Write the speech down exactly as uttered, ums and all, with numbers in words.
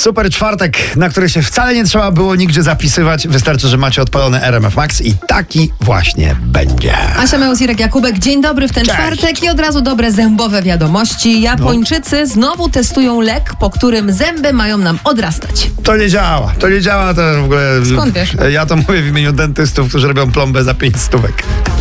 Super czwartek, na który się wcale nie trzeba było nigdzie zapisywać. Wystarczy, że macie odpalony R M F Max i taki właśnie będzie. Asia Meus, Irek Jakubek, dzień dobry w ten Cześć. czwartek i od razu dobre zębowe wiadomości. Japończycy no. znowu testują lek, po którym zęby mają nam odrastać. To nie działa, to nie działa, to w ogóle... Skąd wiesz? Ja to mówię w imieniu dentystów, którzy robią plombę za pięć stówek.